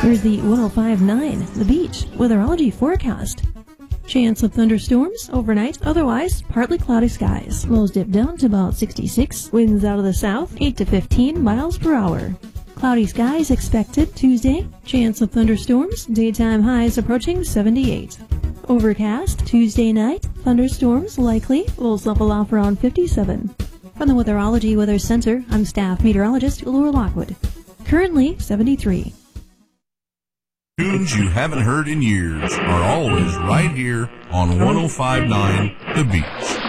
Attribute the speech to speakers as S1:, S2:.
S1: Here's the 105.9 The Beach weatherology forecast. Chance of thunderstorms overnight, otherwise partly cloudy skies. Lows dip down to about 66, winds out of the south 8 to 15 miles per hour. Cloudy skies expected Tuesday. Chance of thunderstorms, daytime highs approaching 78. Overcast Tuesday night, thunderstorms likely, lows level off around 57. From the Weatherology Weather Center, I'm staff meteorologist Laura Lockwood. Currently 73.
S2: Tunes you haven't heard in years are always right here on 105.9 The Beach.